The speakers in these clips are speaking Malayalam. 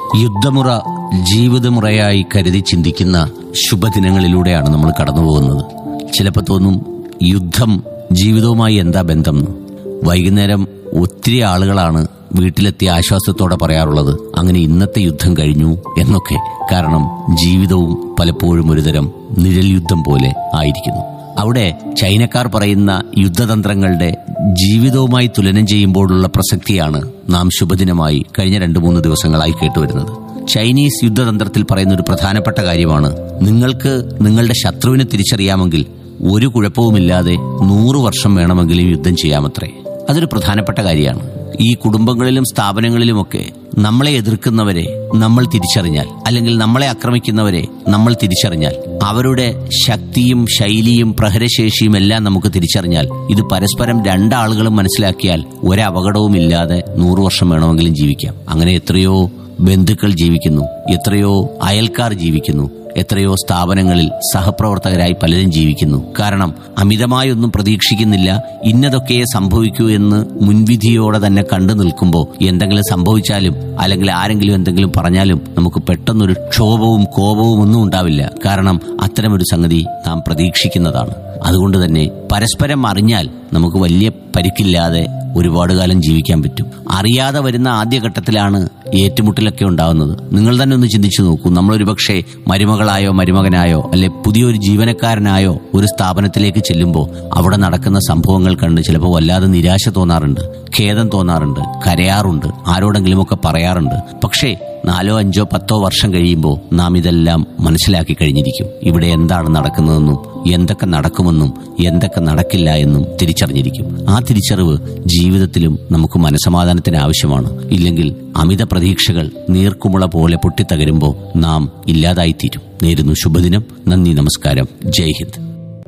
യുദ്ധമുറ ജീവിതമുറയായി കരുതി ചിന്തിക്കുന്ന ശുഭദിനങ്ങളിലൂടെയാണ് നമ്മൾ കടന്നുപോകുന്നത്. ചിലപ്പോൾ തോന്നും യുദ്ധം ജീവിതവുമായി എന്താ ബന്ധം. വൈകുന്നേരം ഒത്തിരി ആളുകളാണ് വീട്ടിലെത്തിയ ആശ്വാസത്തോടെ പറയാറുള്ളത് അങ്ങനെ ഇന്നത്തെ യുദ്ധം കഴിഞ്ഞു എന്നൊക്കെ. കാരണം ജീവിതവും പലപ്പോഴും ഒരുതരം നിഴൽ യുദ്ധം പോലെ ആയിരിക്കുന്നു. അവിടെ ചൈനക്കാർ പറയുന്ന യുദ്ധതന്ത്രങ്ങളുടെ ജീവിതവുമായി തുലനം ചെയ്യുമ്പോഴുള്ള പ്രസക്തിയാണ് നാം ശുഭദിനമായി കഴിഞ്ഞ 2-3 ദിവസങ്ങളായി കേട്ടുവരുന്നത്. ചൈനീസ് യുദ്ധതന്ത്രത്തിൽ പറയുന്ന ഒരു പ്രധാനപ്പെട്ട കാര്യമാണ്, നിങ്ങൾക്ക് നിങ്ങളുടെ ശത്രുവിനെ തിരിച്ചറിയാമെങ്കിൽ ഒരു കുഴപ്പവുമില്ലാതെ 100 വർഷം വേണമെങ്കിലും യുദ്ധം ചെയ്യാമത്രേ. അതൊരു പ്രധാനപ്പെട്ട കാര്യമാണ്. ഈ കുടുംബങ്ങളിലും സ്ഥാപനങ്ങളിലുമൊക്കെ നമ്മളെ എതിർക്കുന്നവരെ നമ്മൾ തിരിച്ചറിഞ്ഞാൽ, അല്ലെങ്കിൽ നമ്മളെ ആക്രമിക്കുന്നവരെ നമ്മൾ തിരിച്ചറിഞ്ഞാൽ, അവരുടെ ശക്തിയും ശൈലിയും പ്രഹരശേഷിയും എല്ലാം നമുക്ക് തിരിച്ചറിഞ്ഞാൽ, ഇത് പരസ്പരം രണ്ടാളുകളും മനസ്സിലാക്കിയാൽ ഒരപകടവുമില്ലാതെ 100 വർഷം വേണമെങ്കിലും ജീവിക്കാം. അങ്ങനെ എത്രയോ ബന്ധുക്കൾ ജീവിക്കുന്നു, എത്രയോ അയൽക്കാർ ജീവിക്കുന്നു, എത്രയോ സ്ഥാപനങ്ങളിൽ സഹപ്രവർത്തകരായി പലരും ജീവിക്കുന്നു. കാരണം അമിതമായൊന്നും പ്രതീക്ഷിക്കുന്നില്ല. ഇന്നതൊക്കെ സംഭവിക്കൂ എന്ന് മുൻവിധിയോടെ തന്നെ കണ്ടു നിൽക്കുമ്പോൾ എന്തെങ്കിലും സംഭവിച്ചാലും അല്ലെങ്കിൽ ആരെങ്കിലും എന്തെങ്കിലും പറഞ്ഞാലും നമുക്ക് പെട്ടെന്നൊരു ക്ഷോഭവും കോപവും ഒന്നും ഉണ്ടാവില്ല. കാരണം അത്തരമൊരു സംഗതി നാം പ്രതീക്ഷിക്കുന്നതാണ്. അതുകൊണ്ട് തന്നെ പരസ്പരം അറിഞ്ഞാൽ നമുക്ക് വലിയ പരിക്കില്ലാതെ ഒരുപാട് കാലം ജീവിക്കാൻ പറ്റും. അറിയാതെ വരുന്ന ആദ്യഘട്ടത്തിലാണ് ഏറ്റുമുട്ടലൊക്കെ ഉണ്ടാകുന്നത്. നിങ്ങൾ തന്നെ ഒന്ന് ചിന്തിച്ചു നോക്കൂ. നമ്മളൊരു പക്ഷേ മരുമകളായോ മരുമകനായോ അല്ലെ പുതിയൊരു ജീവനക്കാരനായോ ഒരു സ്ഥാപനത്തിലേക്ക് ചെല്ലുമ്പോൾ അവിടെ നടക്കുന്ന സംഭവങ്ങൾ കണ്ട് ചിലപ്പോൾ വല്ലാതെ നിരാശ തോന്നാറുണ്ട്, ഖേദം തോന്നാറുണ്ട്, കരയാറുണ്ട്, ആരോടെങ്കിലുമൊക്കെ പറയാറുണ്ട്. പക്ഷേ 4, 5, 10 വർഷം കഴിയുമ്പോൾ നാം ഇതെല്ലാം മനസ്സിലാക്കി കഴിഞ്ഞിരിക്കും. ഇവിടെ എന്താണ് നടക്കുന്നതെന്നും എന്തൊക്കെ നടക്കുമെന്നും എന്തൊക്കെ നടക്കില്ല എന്നും തിരിച്ചറിഞ്ഞിരിക്കും. ആ തിരിച്ചറിവ് ജീവിതത്തിലും നമുക്ക് മനസ്സമാധാനത്തിന് ആവശ്യമാണ്. ഇല്ലെങ്കിൽ അമിത പ്രതീക്ഷകൾ നീർക്കുമുള പോലെ പൊട്ടിത്തകരുമ്പോൾ നാം ഇല്ലാതായിത്തീരും. നേരുന്നു ശുഭദിനം. നന്ദി, നമസ്കാരം, ജയ് ഹിന്ദ്.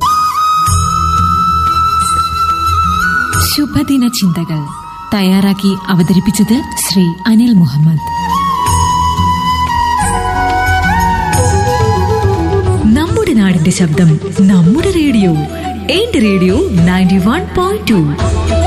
ശുഭദിന ചിന്തകൾ തയ്യാറാക്കി അവതരിപ്പിച്ചത് ശ്രീ അനിൽ മുഹമ്മദ്. നമ്മുടെ നാടിന്റെ ശബ്ദം, നമ്മുടെ റേഡിയോ. എന്റെ റേഡിയോ 91.2.